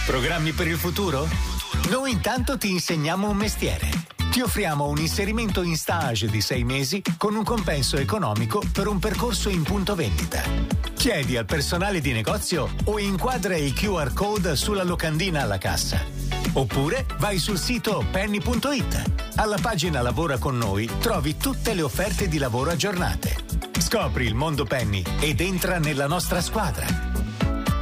Programmi per il futuro? Noi intanto ti insegniamo un mestiere. Ti offriamo un inserimento in stage di 6 mesi con un compenso economico per un percorso in punto vendita. Chiedi al personale di negozio o inquadra il QR code sulla locandina alla cassa. Oppure vai sul sito penny.it. Alla pagina Lavora con noi trovi tutte le offerte di lavoro aggiornate. Scopri il mondo Penny ed entra nella nostra squadra.